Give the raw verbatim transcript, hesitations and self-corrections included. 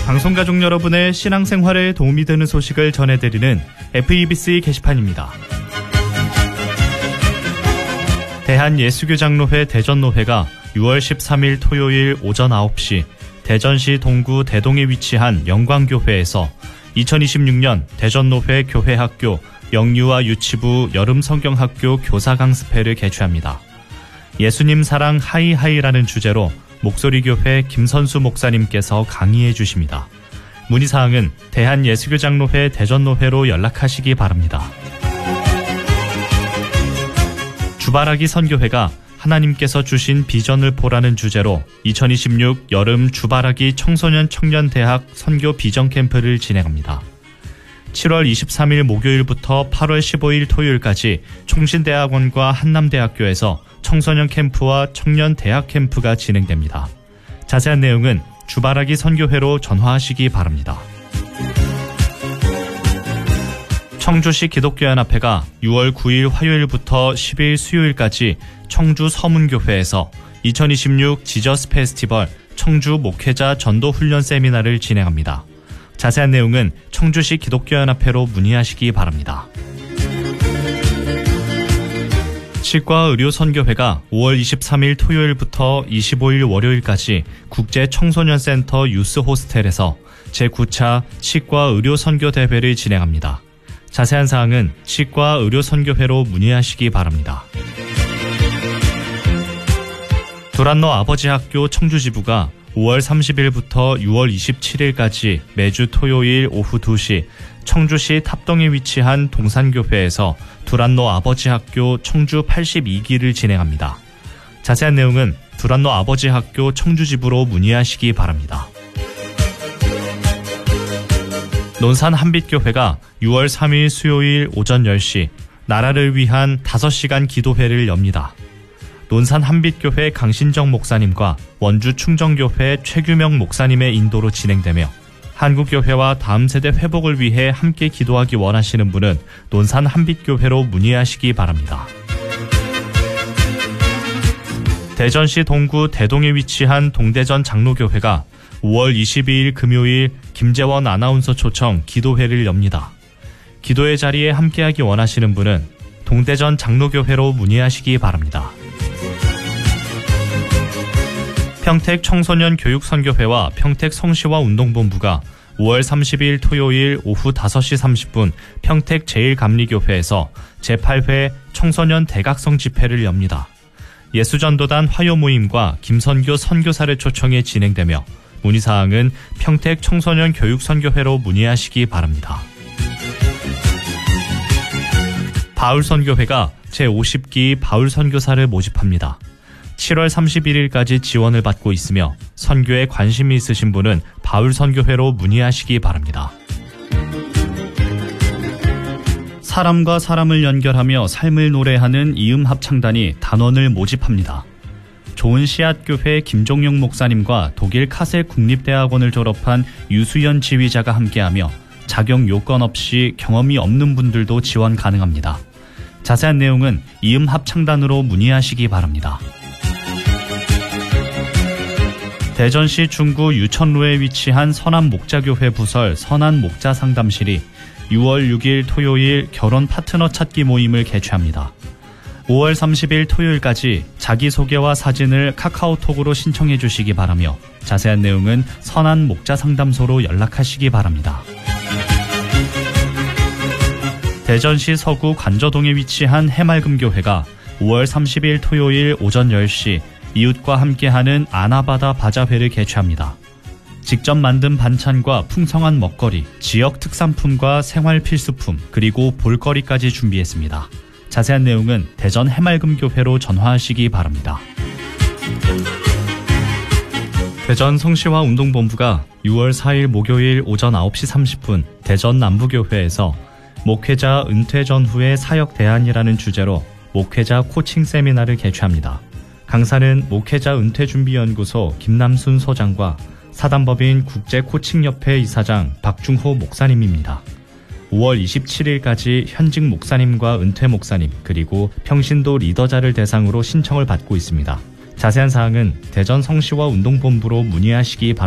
방송가족 여러분의 신앙생활에 도움이 되는 소식을 전해드리는 에프이비씨 게시판입니다. 대한예수교장로회 대전노회가 유월 십삼일 토요일 오전 아홉 시 대전시 동구 대동에 위치한 영광교회에서 이천이십육년 대전노회 교회학교 영유아 유치부 여름성경학교 교사강습회를 개최합니다. 예수님 사랑 하이하이라는 주제로 목소리교회 김선수 목사님께서 강의해 주십니다. 문의사항은 대한예수교장로회 대전노회로 연락하시기 바랍니다. 주바라기 선교회가 하나님께서 주신 비전을 보라는 주제로 이천이십육 여름 주바라기 청소년 청년대학 선교 비전 캠프를 진행합니다. 칠월 이십삼일 목요일부터 팔월 십오일 토요일까지 총신대학원과 한남대학교에서 청소년 캠프와 청년 대학 캠프가 진행됩니다. 자세한 내용은 주바라기 선교회로 전화하시기 바랍니다. 청주시 기독교연합회가 유월 구일 화요일부터 십일 수요일까지 청주 서문교회에서 이천이십육 지저스 페스티벌 청주 목회자 전도훈련 세미나를 진행합니다. 자세한 내용은 청주시 기독교연합회로 문의하시기 바랍니다. 치과의료선교회가 오월 이십삼일 토요일부터 이십오일 월요일까지 국제청소년센터 유스호스텔에서 제구차 치과의료선교대회를 진행합니다. 자세한 사항은 치과의료선교회로 문의하시기 바랍니다. 두란노 아버지학교 청주지부가 오월 삼십일부터 유월 이십칠일까지 매주 토요일 오후 두 시 청주시 탑동에 위치한 동산교회에서 두란노 아버지학교 청주 팔십이기를 진행합니다. 자세한 내용은 두란노 아버지학교 청주지부로 문의하시기 바랍니다. 논산 한빛교회가 유월 삼일 수요일 오전 열 시 나라를 위한 다섯 시간 기도회를 엽니다. 논산 한빛교회 강신정 목사님과 원주 충정교회 최규명 목사님의 인도로 진행되며 한국교회와 다음 세대 회복을 위해 함께 기도하기 원하시는 분은 논산 한빛교회로 문의하시기 바랍니다. 대전시 동구 대동에 위치한 동대전 장로교회가 오월 이십이일 금요일 김재원 아나운서 초청 기도회를 엽니다. 기도의 자리에 함께하기 원하시는 분은 동대전 장로교회로 문의하시기 바랍니다. 평택 청소년 교육선교회와 평택 성시와 운동본부가 오월 삼십일 토요일 오후 다섯 시 삼십 분 평택 제일감리교회에서 제팔 회 청소년 대각성 집회를 엽니다. 예수전도단 화요모임과 김선교 선교사를 초청해 진행되며 문의사항은 평택 청소년 교육선교회로 문의하시기 바랍니다. 바울선교회가 제오십 기 바울선교사를 모집합니다. 칠월 삼십일일까지 지원을 받고 있으며 선교에 관심이 있으신 분은 바울선교회로 문의하시기 바랍니다. 사람과 사람을 연결하며 삶을 노래하는 이음합창단이 단원을 모집합니다. 좋은 씨앗교회 김종용 목사님과 독일 카셀 국립대학원을 졸업한 유수연 지휘자가 함께하며 자격 요건 없이 경험이 없는 분들도 지원 가능합니다. 자세한 내용은 이음합창단으로 문의하시기 바랍니다. 대전시 중구 유천로에 위치한 선한목자교회 부설 선한목자상담실이 유월 육일 토요일 결혼 파트너 찾기 모임을 개최합니다. 오월 삼십일 토요일까지 자기소개와 사진을 카카오톡으로 신청해 주시기 바라며 자세한 내용은 선한목자상담소로 연락하시기 바랍니다. 대전시 서구 관저동에 위치한 해맑음교회가 오월 삼십일 토요일 오전 열 시 이웃과 함께하는 아나바다 바자회를 개최합니다. 직접 만든 반찬과 풍성한 먹거리, 지역 특산품과 생활 필수품, 그리고 볼거리까지 준비했습니다. 자세한 내용은 대전 해맑음교회로 전화하시기 바랍니다. 대전 성시화 운동본부가 유월 사일 목요일 오전 아홉 시 삼십 분 대전 남부교회에서 목회자 은퇴 전후의 사역 대안이라는 주제로 목회자 코칭 세미나를 개최합니다. 강사는 목회자 은퇴준비연구소 김남순 소장과 사단법인 국제코칭협회 이사장 박중호 목사님입니다. 오월 이십칠일까지 현직 목사님과 은퇴 목사님 그리고 평신도 리더자를 대상으로 신청을 받고 있습니다. 자세한 사항은 대전 성시화 운동본부로 문의하시기 바랍니다.